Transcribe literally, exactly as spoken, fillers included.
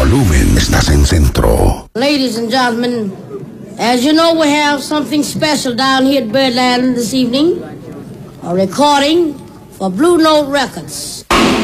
volumen, estás en Centro. Ladies and gentlemen, as you know, we have something special down here at Birdland this evening. A recording for Blue Note Records.